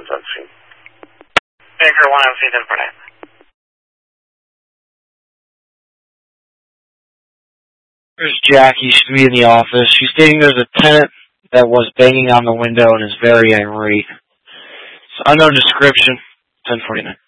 evidence on scene. Baker 1 MC 1049. There's Jackie. She's me in the office. She's stating there's a tenant that was banging on the window and is very irate. It's unknown description. 1049.